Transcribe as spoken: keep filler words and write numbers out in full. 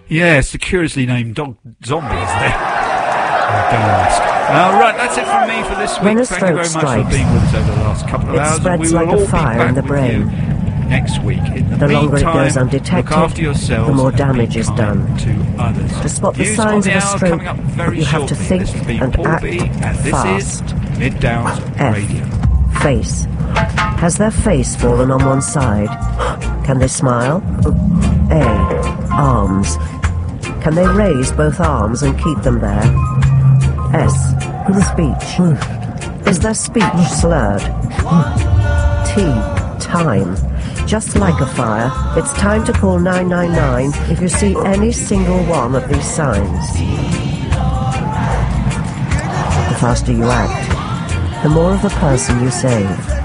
Yes, the curiously named dog zombies there. Oh, don't ask. Uh, right, that's it from me for this When week. a Thank you very stroke much for strikes, being with us over the last couple of it hours. spreads And we like will a all fire be back in the with brain. you next week. In the The longer it meantime, goes undetected, look after yourselves the more and damage be is kind done. to others. To spot the News signs on of the a hour stroke, coming up very you have to shortly. think This has been and Paul act B, and this fast. is Mid Downs F. Radio. Face. Has their face fallen on one side? Can they smile? A. Arms. Can they raise both arms and keep them there? S. Speech. Is their speech slurred? T. Time. Just like a fire, it's time to call nine nine nine if you see any single one of these signs. The faster you act, the more of a person you save.